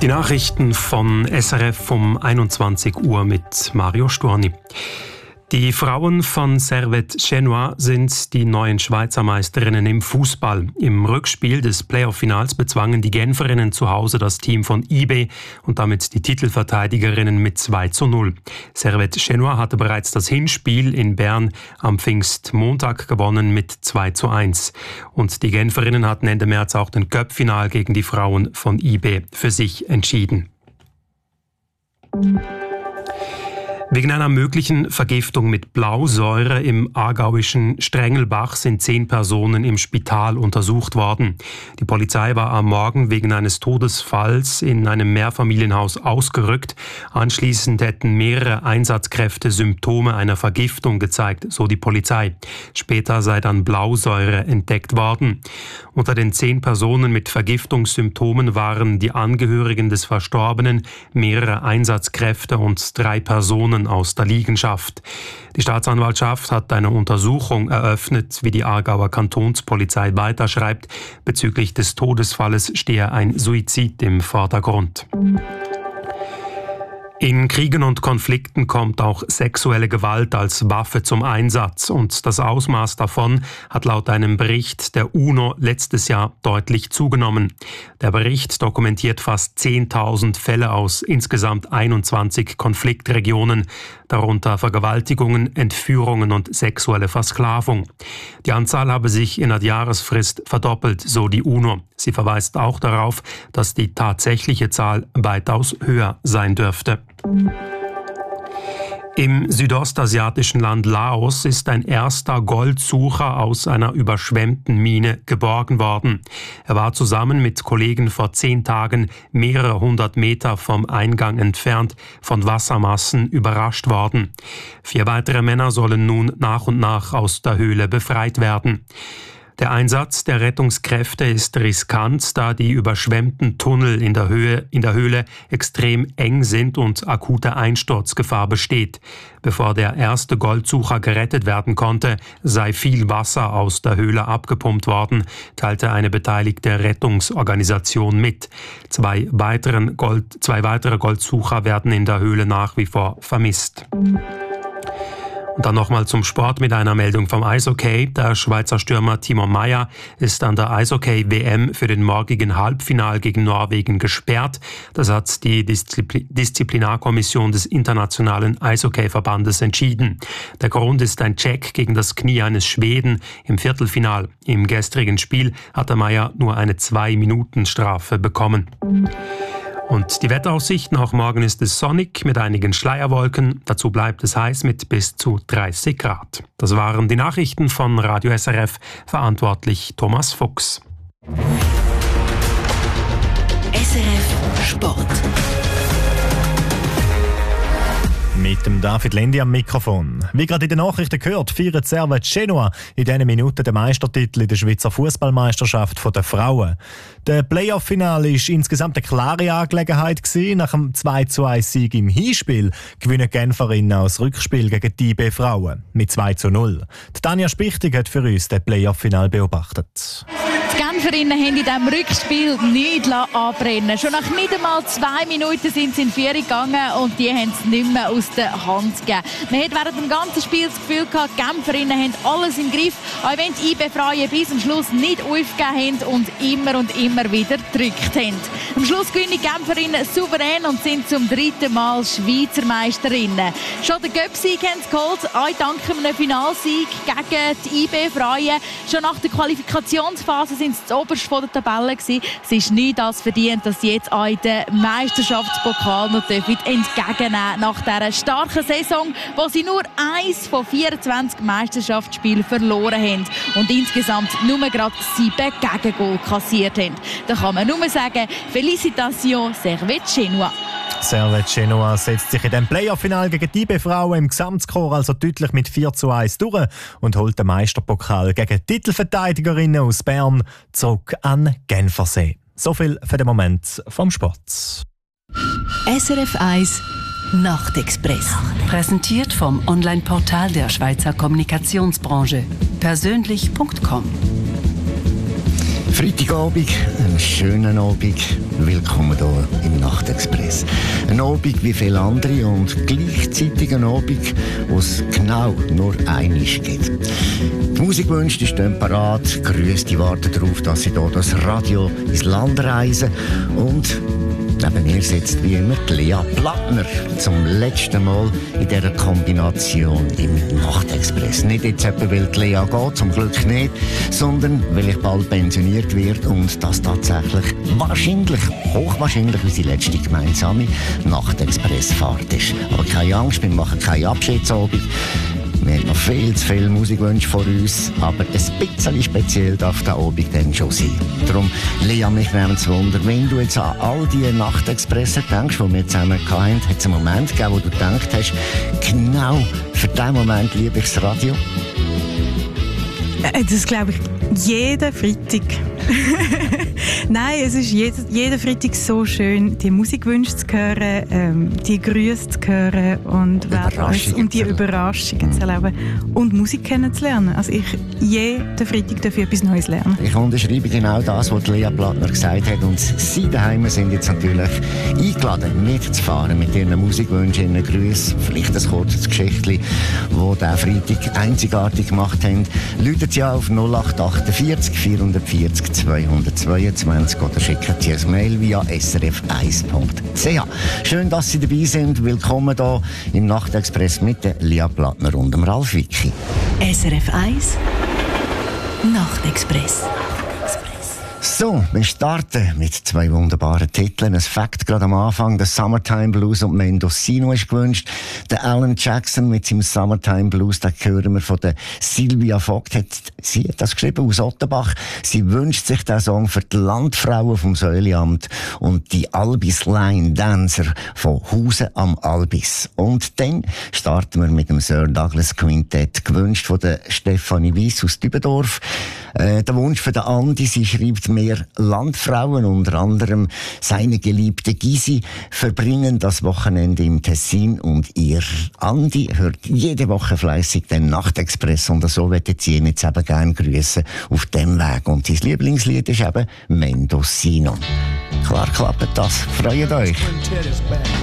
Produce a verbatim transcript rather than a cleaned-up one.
Die Nachrichten von S R F um einundzwanzig Uhr mit Mario Storni. Die Frauen von Servette Genua sind die neuen Schweizer Meisterinnen im Fußball. Im Rückspiel des Playoff-Finals bezwangen die Genferinnen zu Hause das Team von I B und damit die Titelverteidigerinnen mit zwei zu null. Servette Genua hatte bereits das Hinspiel in Bern am Pfingstmontag gewonnen mit zwei zu eins. Und die Genferinnen hatten Ende März auch den Cup-Final gegen die Frauen von I B für sich entschieden. Wegen einer möglichen Vergiftung mit Blausäure im aargauischen Strengelbach sind zehn Personen im Spital untersucht worden. Die Polizei war am Morgen wegen eines Todesfalls in einem Mehrfamilienhaus ausgerückt. Anschließend hätten mehrere Einsatzkräfte Symptome einer Vergiftung gezeigt, so die Polizei. Später sei dann Blausäure entdeckt worden. Unter den zehn Personen mit Vergiftungssymptomen waren die Angehörigen des Verstorbenen, mehrere Einsatzkräfte und drei Personen aus der Liegenschaft. Die Staatsanwaltschaft hat eine Untersuchung eröffnet, wie die Aargauer Kantonspolizei weiterschreibt. Bezüglich des Todesfalles stehe ein Suizid im Vordergrund. In Kriegen und Konflikten kommt auch sexuelle Gewalt als Waffe zum Einsatz und das Ausmaß davon hat laut einem Bericht der UNO letztes Jahr deutlich zugenommen. Der Bericht dokumentiert fast zehntausend Fälle aus insgesamt einundzwanzig Konfliktregionen, darunter Vergewaltigungen, Entführungen und sexuelle Versklavung. Die Anzahl habe sich in einer Jahresfrist verdoppelt, so die UNO. Sie verweist auch darauf, dass die tatsächliche Zahl weitaus höher sein dürfte. Im südostasiatischen Land Laos ist ein erster Goldsucher aus einer überschwemmten Mine geborgen worden. Er war zusammen mit Kollegen vor zehn Tagen mehrere hundert Meter vom Eingang entfernt von Wassermassen überrascht worden. Vier weitere Männer sollen nun nach und nach aus der Höhle befreit werden. Der Einsatz der Rettungskräfte ist riskant, da die überschwemmten Tunnel in der Höhe, in der Höhle extrem eng sind und akute Einsturzgefahr besteht. Bevor der erste Goldsucher gerettet werden konnte, sei viel Wasser aus der Höhle abgepumpt worden, teilte eine beteiligte Rettungsorganisation mit. Zwei, weiteren Gold, zwei weitere Goldsucher werden in der Höhle nach wie vor vermisst. Und dann nochmal zum Sport mit einer Meldung vom Eishockey. Der Schweizer Stürmer Timo Meier ist an der Eishockey-W M für den morgigen Halbfinal gegen Norwegen gesperrt. Das hat die Diszipl- Disziplinarkommission des Internationalen Eishockey-Verbandes entschieden. Der Grund ist ein Check gegen das Knie eines Schweden im Viertelfinal. Im gestrigen Spiel hatte Meier nur eine zwei-Minuten-Strafe bekommen. Und die Wetteraussichten, auch morgen ist es sonnig mit einigen Schleierwolken. Dazu bleibt es heiß mit bis zu dreißig Grad. Das waren die Nachrichten von Radio S R F, verantwortlich Thomas Fuchs. S R F Sport. Mit dem David Lendi am Mikrofon. Wie gerade in den Nachrichten gehört, feiert Servette Genua in diesen Minuten den Meistertitel in der Schweizer Fußballmeisterschaft der Frauen. Der Playoff-Finale war insgesamt eine klare Angelegenheit gewesen. Nach dem zwei zu eins Sieg im Hinspiel gewinnen die Genferinnen aus Rückspiel gegen die I B Frauen mit zwei zu null. Die Tanja Spichtig hat für uns das Playoff-Finale beobachtet. Die Genferinnen haben in diesem Rückspiel nicht anbrennen. Schon nach nicht einmal zwei Minuten sind sie in Führung gegangen und die haben es nicht mehr aus der Hand gegeben. Man hat während dem ganzen Spiel das Gefühl gehabt, die Genferinnen haben alles im Griff, auch wenn die I B-Frauen bis zum Schluss nicht aufgegeben haben und immer und immer wieder gedrückt haben. Am Schluss gewinnen die Genferinnen souverän und sind zum dritten Mal Schweizer Meisterinnen. Schon den Göpsieg haben sie geholt, auch dank einem Finalsieg gegen die I B-Frauen. Schon nach der Qualifikationsphase sind sie das oberste von der Tabelle gewesen. Es ist nicht das verdient, dass sie jetzt auch den Meisterschaftspokal noch entgegennehmen dürfen nach dieser starken Saison, wo sie nur eins von vierundzwanzig Meisterschaftsspielen verloren haben und insgesamt nur gerade sieben Gegengol kassiert haben. Da kann man nur sagen, Félicitations Servette Genua. Servette Genua setzt sich in dem Playoff-Final gegen die I B-Frauen im Gesamtscore also deutlich mit vier zu eins durch und holt den Meisterpokal gegen die Titelverteidigerinnen aus Bern zurück an Genfersee. So viel für den Moment vom Sport. S R F eins Nachtexpress. Präsentiert vom Online-Portal der Schweizer Kommunikationsbranche. persönlich punkt com. Freitagabend, einen schönen Abend. Willkommen hier im Nachtexpress. Ein Abend wie viele andere und gleichzeitig ein Abend, wo es genau nur einiges gibt. Die Musikwünsche stehen parat, Grüße, die warten darauf, dass sie hier das Radio ins Land reisen. Und neben mir sitzt wie immer die Lea Plattner zum letzten Mal in dieser Kombination im Nachtexpress. Nicht jetzt etwa, weil die Lea geht, zum Glück nicht, sondern weil ich bald pensioniert werde und das tatsächlich wahrscheinlich, hochwahrscheinlich unsere letzte gemeinsame Nachtexpressfahrt ist. Aber keine Angst, wir machen keinen Abschiedsabend. Wir haben noch viel zu viele Musikwünsche vor uns, aber ein bisschen speziell darf der Abend dann schon sein. Darum, Lea, mich nimmt es Wunder, wenn du jetzt an all die Nachtexpressen denkst, die wir zusammen hatten, hat es einen Moment gegeben, wo du gedacht hast, genau für diesen Moment liebe ich das Radio? Das glaube ich jeden Freitag. Nein, es ist jeden, jeden Freitag so schön, die Musikwünsche zu hören, ähm, die Grüße zu hören und, und die Überraschungen zu erleben und Musik kennenzulernen. Also ich, jeden Freitag darf ich etwas Neues lernen. Ich unterschreibe genau das, was Lea Plattner gesagt hat. Und Sie daheim sind jetzt natürlich eingeladen, mitzufahren mit Ihren Musikwünschen, Ihren Grüßen, vielleicht ein kurzes Geschichtchen, das diesen Freitag einzigartig gemacht haben. Läutet Sie auf null acht achtundvierzig vierhundertvierzig zweihundertzweiundzwanzig oder schicken Sie ein Mail via s r f eins punkt c h. Schön, dass Sie dabei sind. Willkommen hier im Nachtexpress mit der Lea Plattner und dem Ralf Wicki. S R F eins Nachtexpress. So, wir starten mit zwei wunderbaren Titeln. Ein Fakt gerade am Anfang. Der Summertime Blues und Mendocino ist gewünscht. Der Alan Jackson mit seinem Summertime Blues, den hören wir von der Sylvia Vogt. Hat, sie hat das geschrieben aus Ottenbach. Sie wünscht sich den Song für die Landfrauen vom Säuliamt und die Albis Line Dancer von Hausen am Albis. Und dann starten wir mit dem Sir Douglas Quintett, gewünscht von der Stefanie Weiss aus Dübendorf. Äh, der Wunsch für den Andi, sie schreibt, mehr Landfrauen, unter anderem seine geliebte Gysi, verbringen das Wochenende im Tessin und ihr Andi hört jede Woche fleissig den Nachtexpress und so möchte sie ihn jetzt eben gerne grüßen auf dem Weg. Und sein Lieblingslied ist eben Mendocino. Klar klappt das. Freut euch.